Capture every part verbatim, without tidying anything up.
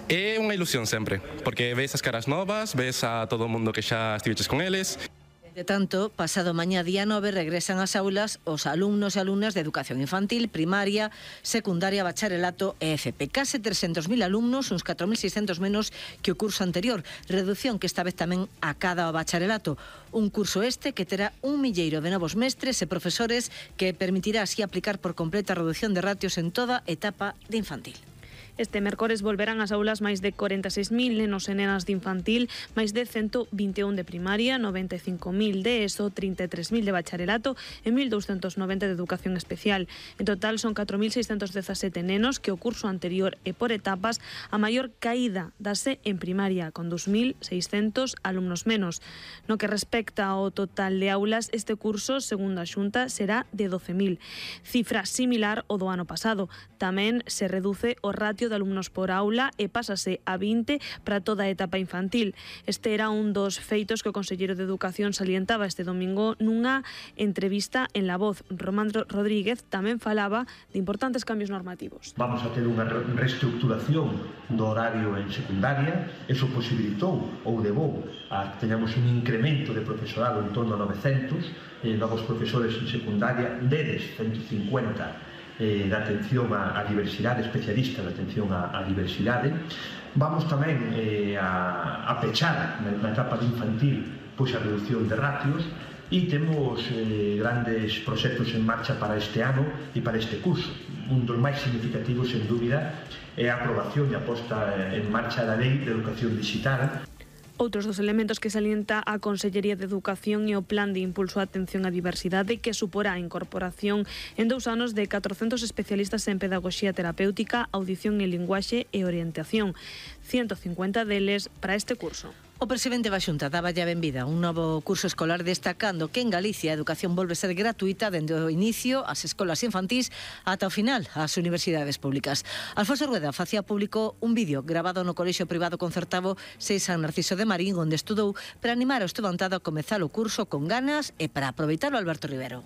É unha ilusión sempre, porque ves as caras novas, ves a todo o mundo que xa estiveches con eles. De tanto, pasado mañá día nove regresan ás aulas os alumnos e alumnas de educación infantil, primaria, secundaria, bacharelato e F P. Case trescentos mil alumnos, uns catro mil seiscentos menos que o curso anterior. Reducción que esta vez tamén acada ao bacharelato. Un curso este que terá un milleiro de novos mestres e profesores que permitirá así aplicar por completa a reducción de ratios en toda etapa de infantil. Este mércores volverán ás aulas máis de corenta e seis mil nenos e nenas de infantil, máis de cento vinte e un de primaria, noventa e cinco mil de ESO, trinta e tres mil de bacharelato e mil douscentos noventa de educación especial. En total son catro mil seiscentos dezasete nenos que o curso anterior e por etapas a maior caída dase en primaria, con dous mil seiscentos alumnos menos. No que respecta ao total de aulas, este curso, segundo a Xunta, será de doce mil. Cifra similar ao do ano pasado. Tamén se reduce o ratio de alumnos por aula e pásase a vinte para toda a etapa infantil. Este era un dos feitos que o conselleiro de Educación salientaba este domingo nunha entrevista en La Voz. Román Rodríguez tamén falaba de importantes cambios normativos. Vamos a ter unha reestructuración do horario en secundaria. Eso posibilitou ou levou a que teñamos un incremento de profesorado en torno a novecentos eh, novos profesores en secundaria, deles ciento cincuenta Eh, da atención á diversidade, especialista da atención á, á diversidade. Vamos tamén eh, a, a pechar na, na etapa de infantil pois a reducción de ratios e temos eh, grandes proxectos en marcha para este ano e para este curso. Un dos máis significativos, sen dúbida, é a aprobación e a posta en marcha da Lei de Educación Digital. Outros dos elementos que salienta a Consellería de Educación e o Plan de Impulso á Atención á Diversidade que suporá a incorporación en dous anos de catrocentos especialistas en pedagogía terapéutica, audición e linguaxe e orientación. ciento cincuenta deles para este curso. O presidente da Xunta daba ya benvida a un novo curso escolar destacando que en Galicia a educación volve a ser gratuita dende o inicio ás escolas infantís ata o final ás universidades públicas. Alfonso Rueda facía público un vídeo grabado no colexio privado concertado seis San Narciso de Marín, onde estudou para animar ao estudantado a comezar o curso con ganas e para aproveitar o Alberto Rivero.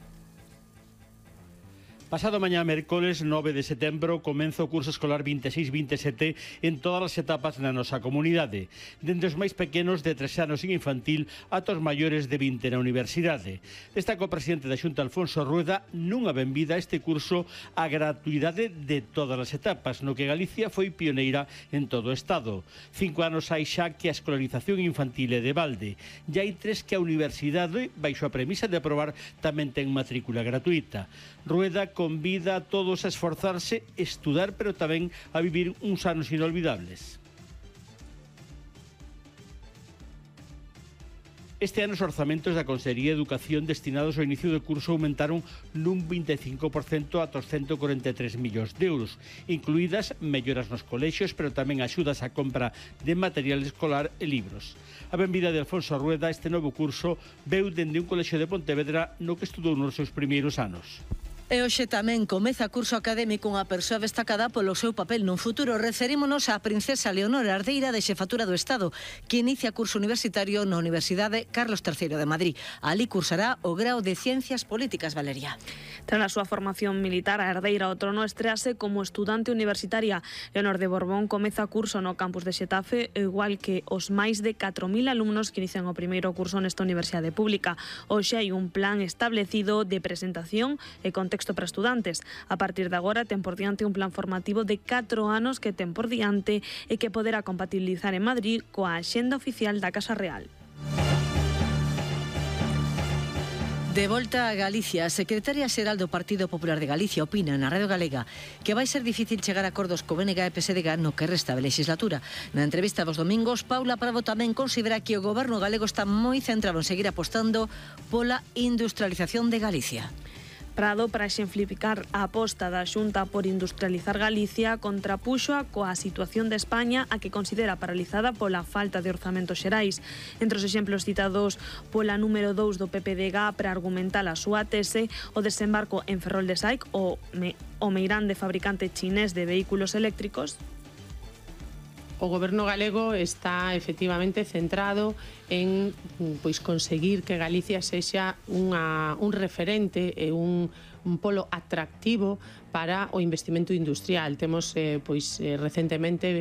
Pasado mañá mércoles nove de setembro comeza o curso escolar vinte e seis vinte e sete en todas as etapas na nosa comunidade, dende os máis pequenos de tres anos en infantil ata os maiores de vinte na universidade. Destaca o presidente da Xunta, Alfonso Rueda, nunha benvida a este curso a gratuidade de todas as etapas, no que Galicia foi pioneira en todo o Estado. Cinco anos hai xa que a escolarización infantil é de balde. E hai tres que a universidade, baixo a premisa de aprobar, tamén ten matrícula gratuita. Rueda convida a todos a esforzarse, estudar, pero tamén a vivir uns anos inolvidables. Este ano os orzamentos da Consellería de Educación destinados ao inicio do curso aumentaron nun vinte e cinco por cento ata os ciento corenta e tres millóns de euros, incluídas melloras nos colexios, pero tamén axudas á compra de material escolar e libros. A benvida de Alfonso Rueda a este novo curso veu dende un colexio de Pontevedra no que estudou nos seus primeiros anos. E hoxe tamén comeza curso académico unha persoa destacada polo seu papel nun futuro. Referímonos á princesa Leonor Ardeira de Xefatura do Estado, que inicia curso universitario na Universidade Carlos terceiro de Madrid. Ali cursará o grao de Ciencias Políticas, Valeria. Tras a súa formación militar, a herdeira ao trono estrease como estudante universitaria. Leonor de Borbón comeza curso no campus de Xetafe, igual que os máis de catro mil alumnos que inician o primeiro curso nesta universidade pública. Hoxe hai un plan establecido de presentación e contexto para estudantes. A partir de agora ten por diante un plan formativo de catro anos que ten por diante e que poderá compatibilizar en Madrid coa axenda oficial da Casa Real. De volta a Galicia, a secretaria xeral do Partido Popular de Galicia opina na Radio Galega que vai ser difícil chegar a acordos co B N G e P S D G no que resta de legislatura. Na entrevista dos domingos, Paula Prado tamén considera que o goberno galego está moi centrado en seguir apostando pola industrialización de Galicia. Prado, para exemplificar a aposta da Xunta por industrializar Galicia, contrapuxoa coa situación de España, a que considera paralizada pola falta de orzamentos xerais. Entre os exemplos citados pola número dous do P P D G para argumentar a súa tese, o desembarco en Ferrol de Saic, o, me, o meirán de fabricante chinés de vehículos eléctricos. O goberno galego está efectivamente centrado en pois conseguir que Galicia sexa unha, un referente e un, un polo atractivo para o investimento industrial. Temos eh, pois eh, recentemente